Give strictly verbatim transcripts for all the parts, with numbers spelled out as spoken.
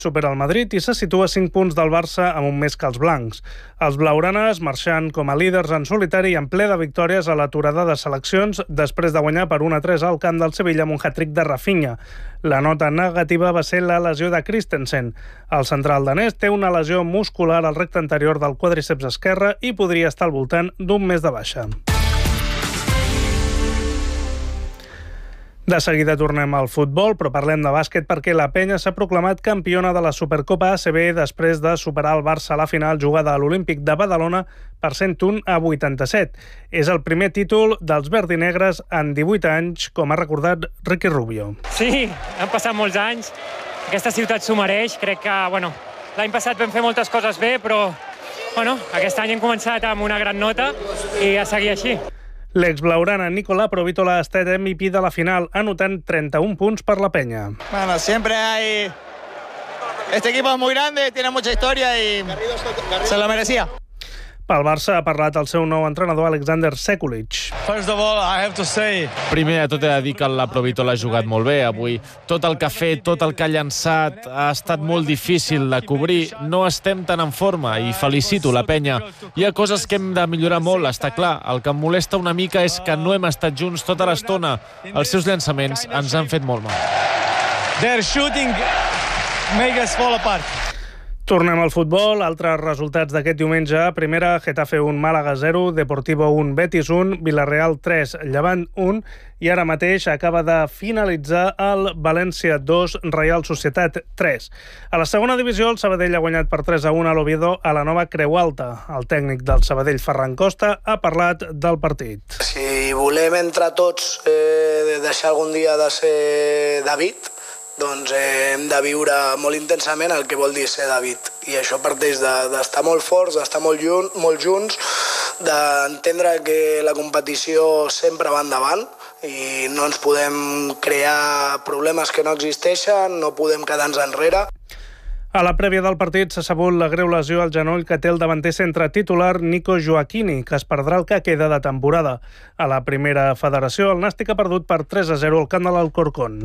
Supera el Madrid i se situa a cinc punts del Barça amb un més que els blancs. Els blaugranes marxant com a líders en solitari i en ple de victòries a l'aturada de seleccions després de guanyar per un a tres al camp del Sevilla amb un hat-trick de Rafinha. La nota negativa va ser la lesió de Christensen. El central danès té una lesió muscular al recte anterior del quadríceps esquerre i podria estar al voltant d'un mes de baixa. De seguida tornem al futbol, però parlem de bàsquet perquè la Penya s'ha proclamat campiona de la Supercopa A C B després de superar el Barça a la final jugada a l'Olímpic de Badalona per cent un a vuitanta-set. És el primer títol dels verdinegres en divuit anys, com ha recordat Ricky Rubio. Sí, han passat molts anys. Aquesta ciutat s'ho mereix. Crec que, bueno, l'any passat vam fer moltes coses bé, però bueno, aquest any hem començat amb una gran nota i a seguir així. L'ex-blaugrana Nicolà Provítola ha estat M V P de la final, anotant trenta-un punts per la Penya. Bueno, siempre hay... Este equipo es muy grande, tiene mucha historia y se lo merecía. Pel Barça ha parlat el seu nou entrenador Alexander Sekulic. First of all, I have to say... Primer de tot he de dir que la Provítola ha jugat molt bé avui. Tot el que ha fet, tot el que ha llançat ha estat molt difícil de cobrir. No estem tan en forma i felicito la Penya. Hi ha coses que hem de millorar molt, està clar. El que em molesta una mica és que no hem estat junts tota l'estona. Els seus llançaments ens han fet molt mal. Their shooting make us fall apart. Tornem al futbol. Altres resultats d'aquest diumenge. Primera, Getafe un, Màlaga zero, Deportivo un, Betis un, Villarreal tres, Llevant un i ara mateix acaba de finalitzar el València dos, Reial Societat tres. A la segona divisió, el Sabadell ha guanyat per tres a un a l'Oviedo a la nova Creu Alta. El tècnic del Sabadell, Ferran Costa, ha parlat del partit. Si volem entre tots eh, deixar algun dia de ser David, doncs eh, hem de viure molt intensament el que vol dir ser David. I això parteix d'estar de, molt forts, d'estar molt, jun, molt junts, d'entendre que la competició sempre va endavant i no ens podem crear problemes que no existeixen, no podem quedar-nos enrere. A la prèvia del partit s'ha sabut la greu lesió al genoll que té el davanter centre titular Nico Joaquini, que es perdrà el que queda de temporada. A la primera federació, el Nàstic ha perdut per tres a zero al camp de l'Alcorcón.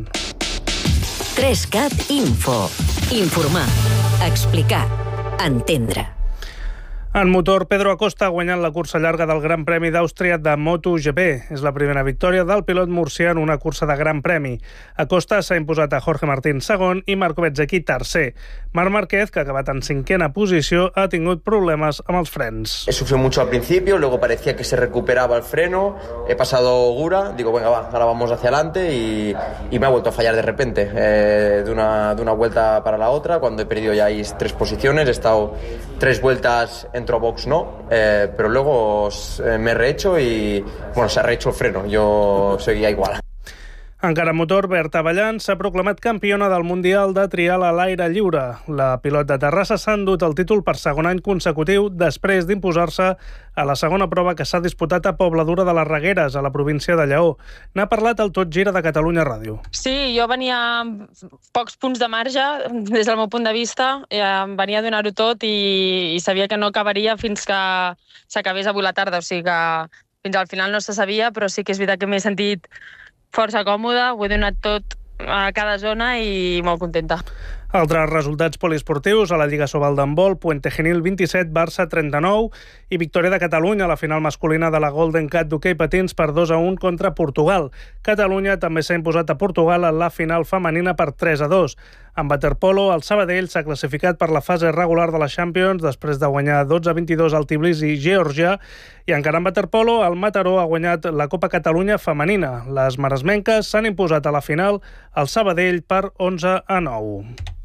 tres cat Info. Informar, explicar, entendre. En motor, Pedro Acosta ha guanyat la cursa llarga del Gran Premi d'Àustria de MotoGP. És la primera victòria del pilot murcià en una cursa de Gran Premi. Acosta s'ha imposat a Jorge Martín segon i Marco Bezzecchi tercer. Marc Márquez, que ha acabat en cinquena posició, ha tingut problemes amb els frens. He sufrido mucho al principio, luego parecía que se recuperaba el freno, he pasado Gura, digo, venga, va, ahora vamos hacia adelante y, y me ha vuelto a fallar de repente, eh, de, una, de una vuelta para la otra, cuando he perdido ya ahí tres posiciones, he estado tres vueltas, entro a box no, eh, pero luego eh, me he rehecho y, bueno, se ha rehecho el freno, yo seguía igual. Encara en motor, Berta Ballant s'ha proclamat campiona del Mundial de Trial a l'aire lliure. La pilot de Terrassa s'ha endut el títol per segon any consecutiu després d'imposar-se a la segona prova que s'ha disputat a Pobladura de les Regueres, a la província de Lleó. N'ha parlat el Tot Gira de Catalunya Ràdio. Sí, jo venia amb pocs punts de marge, des del meu punt de vista. Venia a donar-ho tot i, i sabia que no acabaria fins que s'acabés avui la tarda. O sigui que fins al final no se sabia, però sí que és veritat que m'he sentit força còmoda, ho he donat tot a cada zona i molt contenta. Altres resultats poliesportius a la Lliga Sobal d'handbol, Puente Genil vint-i-set, Barça trenta-nou i victòria de Catalunya a la final masculina de la Golden Cat d'hoquei patins per dos a un contra Portugal. Catalunya també s'ha imposat a Portugal en la final femenina per tres a dos. En waterpolo, el Sabadell s'ha classificat per la fase regular de la Champions després de guanyar dotze a vint-i-dos al Tbilisi, Geòrgia, i encara en waterpolo, el Mataró ha guanyat la Copa Catalunya femenina. Les maresmenques s'han imposat a la final al Sabadell per onze a nou.